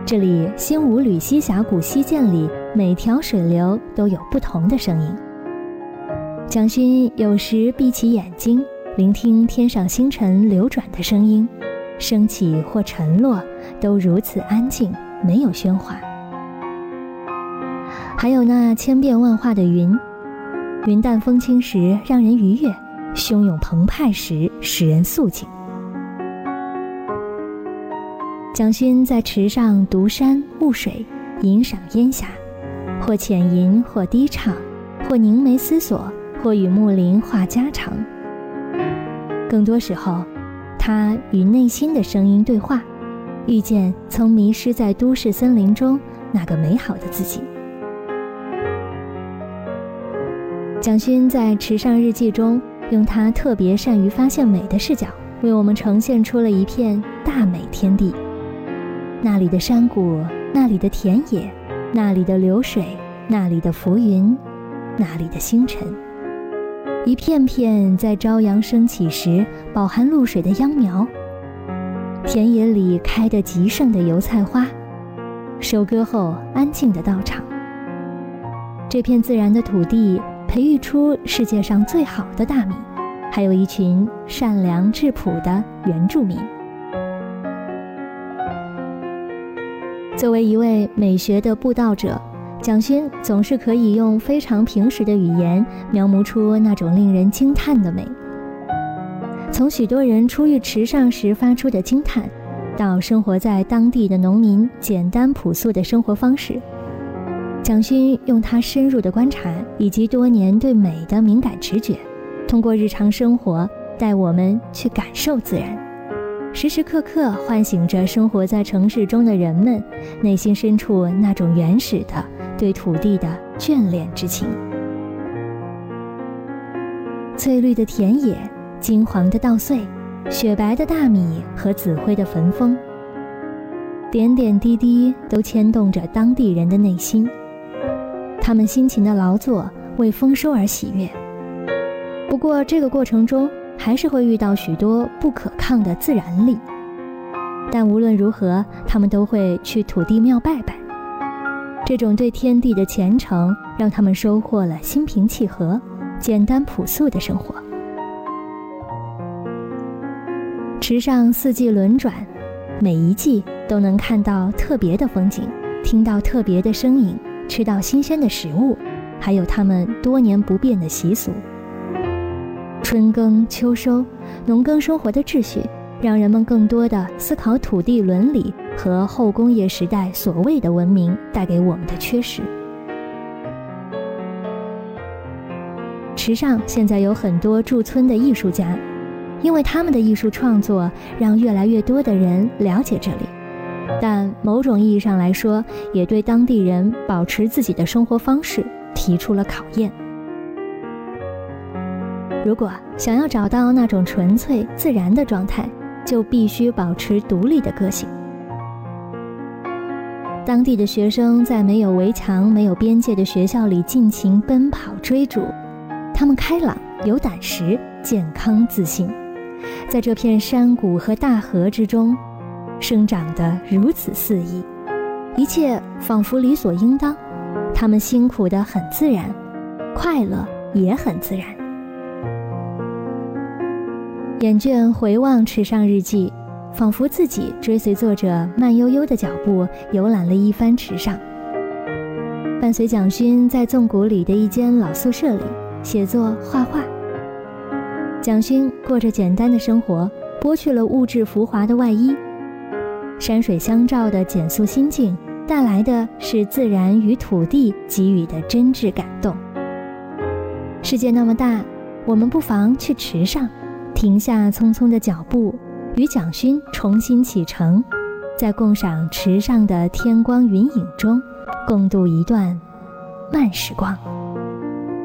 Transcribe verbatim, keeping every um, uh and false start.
这里新五吕溪峡谷溪涧里每条水流都有不同的声音。蒋勋有时闭起眼睛，聆听天上星辰流转的声音，升起或沉落都如此安静，没有喧哗。还有那千变万化的云，云淡风轻时让人愉悦，汹涌澎湃时使人肃静。蒋勋在池上读山悟水，吟赏烟霞，或浅吟，或低唱，或凝眉思索，或与木林话家常。更多时候，他与内心的声音对话，遇见曾迷失在都市森林中那个美好的自己。蒋勋在《池上日记》中，用他特别善于发现美的视角，为我们呈现出了一片大美天地。那里的山谷，那里的田野，那里的流水，那里的浮云，那里的星辰，一片片在朝阳升起时饱含露水的秧苗，田野里开得极盛的油菜花，收割后安静的稻场。这片自然的土地培育出世界上最好的大米，还有一群善良质朴的原住民。作为一位美学的布道者，蒋勋总是可以用非常平实的语言描摹出那种令人惊叹的美。从许多人初遇池上时发出的惊叹，到生活在当地的农民简单朴素的生活方式，蒋勋用他深入的观察以及多年对美的敏感直觉，通过日常生活带我们去感受自然，时时刻刻唤醒着生活在城市中的人们内心深处那种原始的对土地的眷恋之情。翠绿的田野，金黄的稻穗，雪白的大米和紫灰的焚风，点点滴滴都牵动着当地人的内心。他们辛勤的劳作，为丰收而喜悦。不过这个过程中还是会遇到许多不可抗的自然力，但无论如何，他们都会去土地庙拜拜。这种对天地的虔诚，让他们收获了心平气和、简单朴素的生活。池上四季轮转，每一季都能看到特别的风景，听到特别的声音，吃到新鲜的食物，还有他们多年不变的习俗。春耕秋收，农耕生活的秩序，让人们更多地思考土地伦理和后工业时代所谓的文明带给我们的缺失。池上现在有很多驻村的艺术家，因为他们的艺术创作让越来越多的人了解这里，但某种意义上来说，也对当地人保持自己的生活方式提出了考验。如果想要找到那种纯粹自然的状态，就必须保持独立的个性。当地的学生在没有围墙、没有边界的学校里尽情奔跑追逐，他们开朗、有胆识、健康自信，在这片山谷和大河之中生长得如此肆意，一切仿佛理所应当。他们辛苦得很自然，快乐也很自然。眼倦回望池上日记，仿佛自己追随作者慢悠悠的脚步游览了一番池上。伴随蒋勋在纵谷里的一间老宿舍里写作画画。蒋勋过着简单的生活，剥去了物质浮华的外衣，山水相照的简素心境带来的是自然与土地给予的真挚感动。世界那么大，我们不妨去池上，停下匆匆的脚步，与蒋勋重新启程，在共赏池上的天光云影中，共度一段慢时光。